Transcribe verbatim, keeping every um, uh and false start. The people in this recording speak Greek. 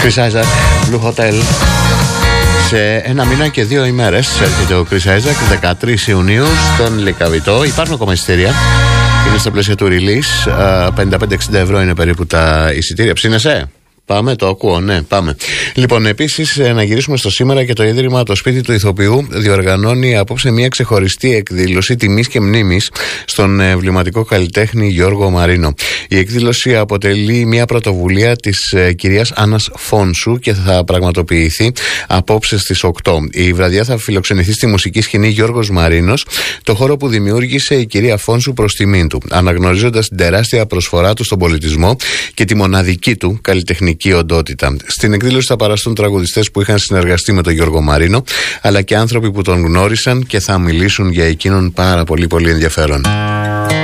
Chris Isaak, Blue Hotel. Σε ένα μήνα και δύο ημέρες έρχεται ο Chris Isaak, δεκατρείς Ιουνίου, στον Λυκαβητό. Υπάρχουν ακόμα εισιτήρια. Είναι στα πλαίσια του release. πενήντα πέντε εξήντα ευρώ είναι περίπου τα εισιτήρια. Ψήνεσαι? Πάμε, το ακούω, ναι, πάμε. Λοιπόν, επίσης, να γυρίσουμε στο σήμερα και το Ίδρυμα Το Σπίτι του Ηθοποιού διοργανώνει απόψε μια ξεχωριστή εκδήλωση τιμής και μνήμης στον εμβληματικό καλλιτέχνη Γιώργο Μαρίνο. Η εκδήλωση αποτελεί μια πρωτοβουλία της ε, κυρίας Άννας Φόνσου και θα πραγματοποιηθεί απόψε στις οκτώ. Η βραδιά θα φιλοξενηθεί στη μουσική σκηνή Γιώργος Μαρίνος, το χώρο που δημιούργησε η κυρία Φόνσου προς τιμήν του, αναγνωρίζοντας την τεράστια προσφορά του στον πολιτισμό και τη μοναδική του καλλιτεχνική οντότητα. Στην εκδήλωση θα παραστούν τραγουδιστές που είχαν συνεργαστεί με τον Γιώργο Μαρίνο, αλλά και άνθρωποι που τον γνώρισαν και θα μιλήσουν για εκείνον πάρα πολύ πολύ ενδιαφέρον.